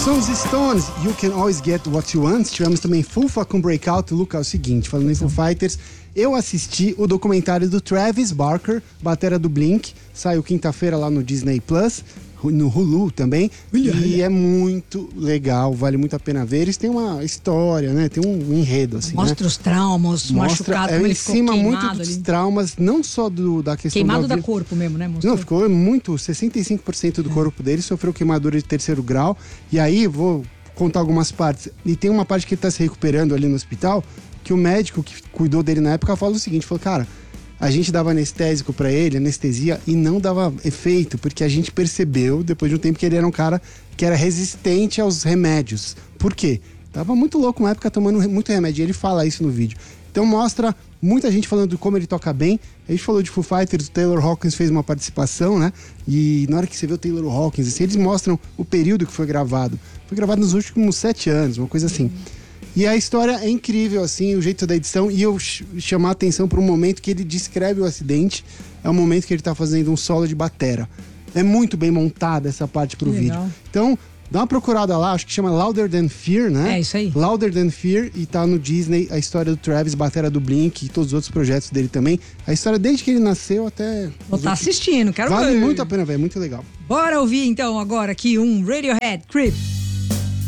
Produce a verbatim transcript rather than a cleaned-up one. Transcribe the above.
são os Stones, You Can Always Get What You Want. Tivemos também Fufa com Breakout. Luca, é o seguinte, falando em Foo Fighters, eu assisti o documentário do Travis Barker, batera do Blink, saiu quinta-feira lá no Disney Plus, no Hulu também, e é muito legal, vale muito a pena ver. Eles têm uma história, né? Tem um enredo, assim, Mostra né? os traumas, machucado, é, como em ele ficou cima muito queimado dos ali. traumas, não só do, da questão Queimado da da vida. corpo mesmo, né? Mostrou. Não, ficou muito, sessenta e cinco por cento do É. corpo dele sofreu queimadura de terceiro grau. E aí, vou contar algumas partes. E tem uma parte que ele tá se recuperando ali no hospital, que o médico que cuidou dele na época falou o seguinte, falou, cara, a gente dava anestésico pra ele, anestesia, e não dava efeito, porque a gente percebeu, depois de um tempo, que ele era um cara que era resistente aos remédios. Por quê? Tava muito louco uma época tomando muito remédio, e ele fala isso no vídeo. Então mostra muita gente falando de como ele toca bem. A gente falou de Foo Fighters, o Taylor Hawkins fez uma participação, né? E na hora que você vê o Taylor Hawkins, assim, eles mostram o período que foi gravado. Foi gravado nos últimos sete anos, uma coisa assim. E a história é incrível, assim, o jeito da edição. E eu ch- chamar a atenção para um momento que ele descreve o acidente. É o momento que ele tá fazendo um solo de batera. É muito bem montada essa parte pro Que vídeo. legal. Então, dá uma procurada lá, acho que chama Louder Than Fear, né? É, isso aí. Louder Than Fear, e tá no Disney a história do Travis, batera do Blink e todos os outros projetos dele também. A história desde que ele nasceu até... Vou estar assistindo, quero Vale ver. muito a pena, velho, muito legal. Bora ouvir então agora aqui um Radiohead Creep.